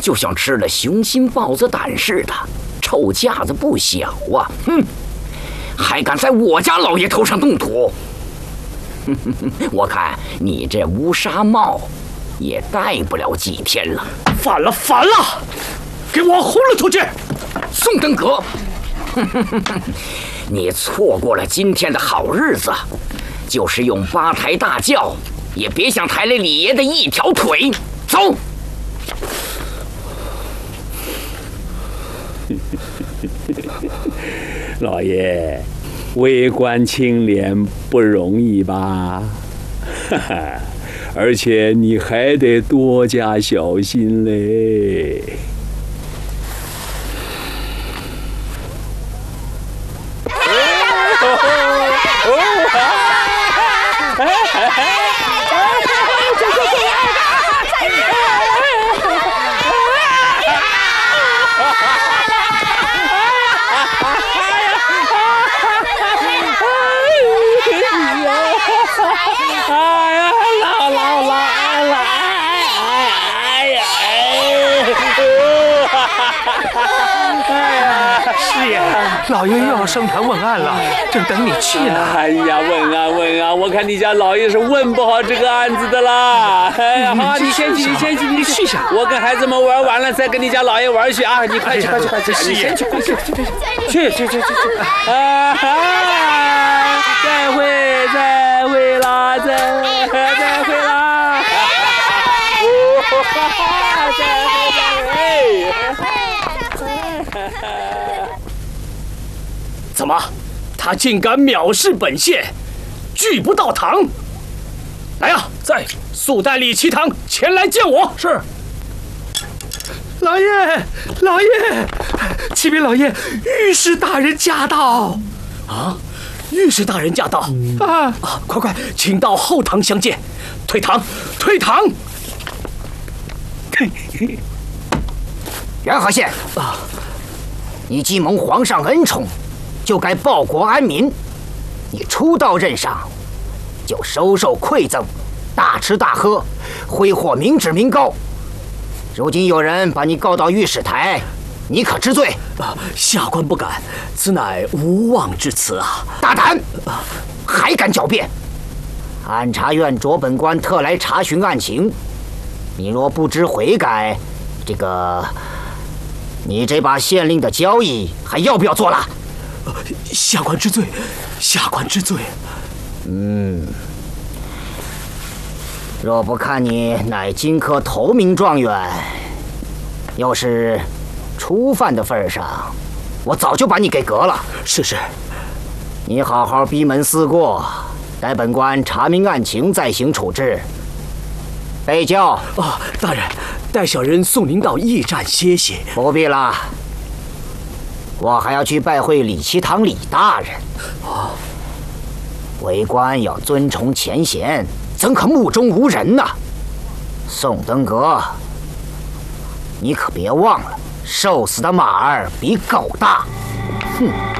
就像吃了雄心豹子胆似的，臭架子不小啊！哼，还敢在我家老爷头上动土！我看你这乌纱帽也戴不了几天了。 反了，反了！给我轰了出去！ 宋登阁，你错过了今天的好日子，就是用八抬大轿，也别想抬了李爷的一条腿。走。 老爷，为官清廉不容易吧？哈哈，而且你还得多加小心嘞。 师爷，老爷又要升堂问案了，正等你去呢。 哎呀，问啊问啊，我看你家老爷是问不好这个案子的啦。哎呀，好，你先去，你去下。我跟孩子们玩完了再跟你家老爷玩去啊！你快去， 师爷， 去。啊哈！再会啦，再会啦！ 怎么，他竟敢藐视本县，拒不到堂？来呀，速带李奇堂前来见我。是。老爷，启禀老爷，御史大人驾到。啊，御史大人驾到啊！快，请到后堂相见。退堂。 元和县啊，你既蒙皇上恩宠，就该报国安民。你初到任上，就收受馈赠，大吃大喝，挥霍民脂民膏。如今有人把你告到御史台，你可知罪？ 下官不敢，此乃无妄之词啊！ 大胆！还敢狡辩？按察院着本官特来查询案情，你若不知悔改，你这把县令的交易还要不要做了？ 下官知罪。 若不看你乃金科头名状元，又是初犯的份上，我早就把你给革了。 是。 你好好闭门思过，待本官查明案情再行处置。备轿。 大人，待小人送您到驿站歇歇。 不必了，我还要去拜会李奇堂李大人。为官要尊崇前贤，怎可目中无人呢？宋登阁，你可别忘了，瘦死的马儿比狗大。哼！